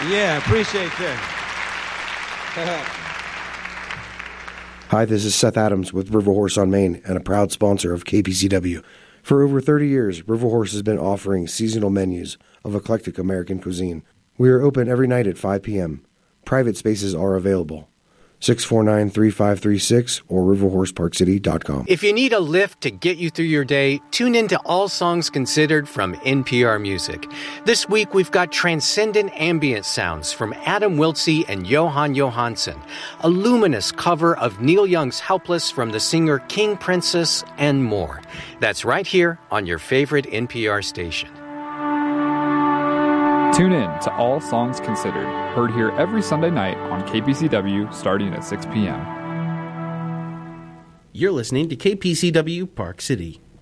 Yeah, appreciate that. Hi, this is Seth Adams with River Horse on Main and a proud sponsor of KPCW. For over 30 years, River Horse has been offering seasonal menus of eclectic American cuisine. We are open every night at 5 p.m. Private spaces are available. 649-3536 or riverhorseparkcity.com. If you need a lift to get you through your day, tune in to All Songs Considered from NPR Music. This week, we've got transcendent ambient sounds from Adam Wiltsey and Johan Johansson, a luminous cover of Neil Young's Helpless from the singer King Princess, and more. That's right here on your favorite NPR station. Tune in to All Songs Considered, heard here every Sunday night on KPCW starting at 6 p.m. You're listening to KPCW Park City.